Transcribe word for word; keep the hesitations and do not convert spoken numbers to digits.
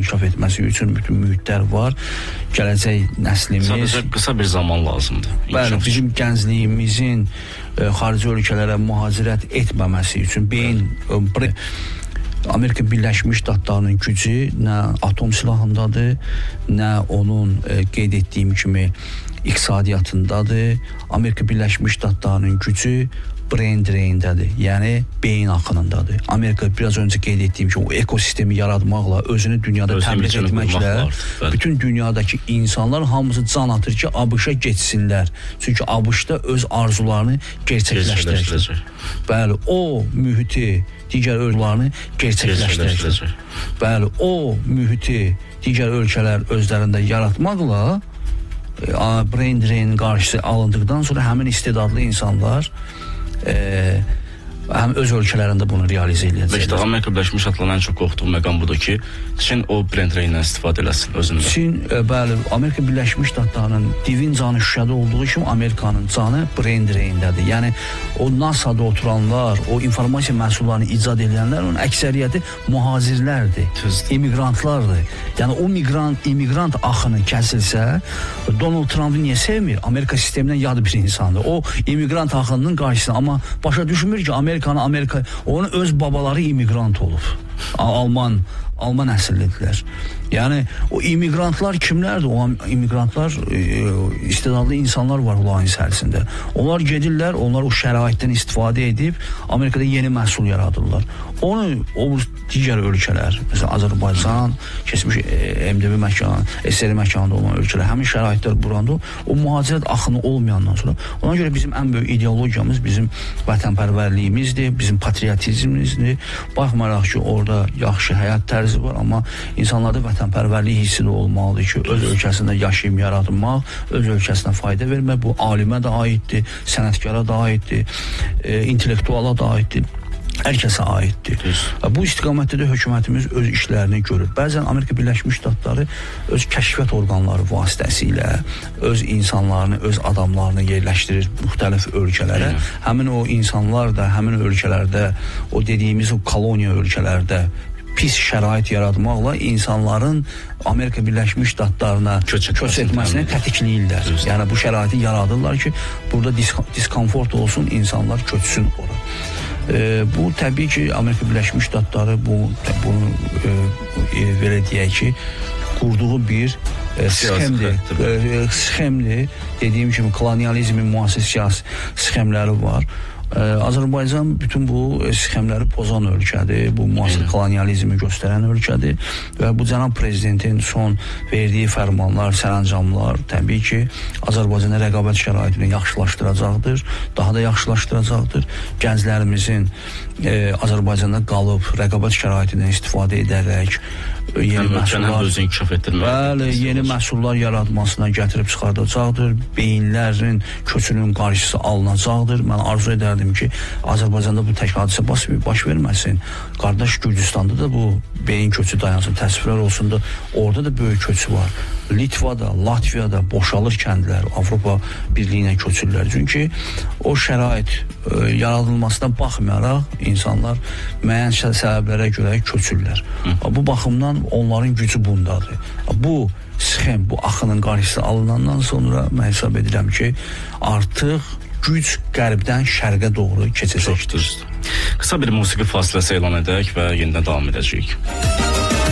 inkişaf etməsi üçün bütün mühitlər var. Gələcək nəslimiz... Sadəcə qısa bir zaman lazımdır. Bəli, bizim gəncliyimizin e, xarici ölkələrə mühacirət etməməsi üçün beyin... E, Amerika Birləşmiş Ştatlarının gücü nə atom silahındadır, nə onun e, qeyd etdiyim kimi iqtisadiyyatındadır. Amerika Birləşmiş Ştatlarının gücü brain drain'dədir, yəni beyin axınındadır. Amerika biraz öncə qeyd etdiyim kimi o ekosistemi yaratmaqla, özünü dünyada təbliğ etməklə bütün dünyadakı insanlar hamısı can atır ki, ABŞ-a geçsinlər. Çünki ABŞ-da öz arzularını gerçəkləşdirəcək. Bəli, o mühiti, digər ölkələrini gerçəkləşdirəcək. Bəli, o mühiti digər ölkələr özlərində yaratmaqla brain drain qarşısı alındıqdan sonra həmin istedadlı insanlar e, həm öz ölkələrində bunu realizə edəcəklər. Belki də Amerika Birləşmiş Ştatlarının ən çox qorxduğu məqam budur ki, Çin o brain drain-dən istifadə eləsin özündə. Çin, e, bəli, Amerika Birləşmiş Ştatlarının divin canı şüşədə olduğu kimi Amerikanın canı brain drain-dədir. Yəni o NASA'da oturanlar, o informasiya məhsullarını icad edənlər, onun əksəriyyəti mühacirlərdir, Düzdür. immigrantlardır. Yəni o migrant, immigrant axını kəsilsə, Donald Trump'ı niyə sevmir? Amerika sistemindən yad bir insandır. O immigrant axınının qarşısında, amma başa düşmür ki, Amerika Amerikanı, Amerika, onun öz babaları immigrant olub. Alman, Alman əsillidirlər. Yəni o immigrantlar kimlərdir? O immigrantlar e, istedadlı insanlar var onların içərisində. Onlar gedirlər, onlar o şəraitdən istifadə edib Amerikada yeni məhsul yaradırlar. Onu o digər ölkələr, məsələn Azərbaycan, keçmiş e, M D B məkanı, S R məkanında olan ölkələr, həmin şəraitlər buranda o mühacirət axını olmayandan sonra, ona görə bizim ən böyük ideologiyamız bizim vətənpərvərliyimizdir, bizim patriotizmimizdir. Baxmayaraq ki, orada yaxşı həyat tərzi var, amma insanlarda vətənpərvərlik hissi də olmalıdır ki, öz ölkəsində yaşayıb yaratmaq, öz ölkəsinə fayda vermək, bu alimə də aiddir, sənətkara da aiddir, e, intellektuala da aiddir. Hər kəsə aiddir. Bu istiqamətdə də hökumətimiz öz işlərini görür. Bəzən Amerika Birləşmiş Ştatları öz kəşfiyyat orqanları vasitəsilə öz insanlarını, öz adamlarını yerləşdirir müxtəlif ölkələrə. Hı. Həmin o insanlar da həmin ölkələrdə, o dediyimiz o koloniya ölkələrdə pis şərait yaratmaqla insanların Amerika Birləşmiş Ştatlarına köç, köç etməsini tətikləyirlər. Yəni bu şəraiti yaradırlar ki, burada disk diskomfort olsun, insanlar köçsün ora. E, bu təbii ki, Amerika Birləşmiş Ştatları bu, bunu e, e, belə deyək ki, qurduğu bir e, sxemdir. E, sxemdir. Dediyim kimi kolonializmin müasir siyasi sxemləri var. Ee, Azərbaycan bütün bu sxemləri pozan ölkədir, bu müasir kolonializmi göstərən ölkədir və bu cənab prezidentin son verdiyi fərmanlar, sərəncamlar təbii ki, Azərbaycana rəqabət şəraitini yaxşılaşdıracaqdır, daha da yaxşılaşdıracaqdır. Gənclərimizin e, Azərbaycanda qalıb rəqabət şəraitindən istifadə edərək yeni məhsullar, bəli, yeni məhsullar yaratmasına gətirib çıxardacaqdır, beyinlərin köçünün qarşısı alınacaqdır. Mən arzu edərdim ki, Azərbaycanda bu tək hadisə baş, baş verməsin. Qardaş Gürcüstanda da bu beyin köçü dayansın, təsvirlər olsun da, orada da böyük köçü var. Litvada, Latviyada boşalır kəndlər, Avropa Birliyinə köçürlər. Çünki o şərait e, yaradılmasına baxmayaraq insanlar müəyyən səbəblərə görə köçürlər. Hı. Bu baxımdan onların gücü bundadır. Bu sxem, bu axının qarşısı alınandan sonra mən hesab edirəm ki, artıq güc qərbdən şərqə doğru keçəcəkdir. Qısa bir musiqi fasiləsi elan edək və yenidən davam edəcəyik.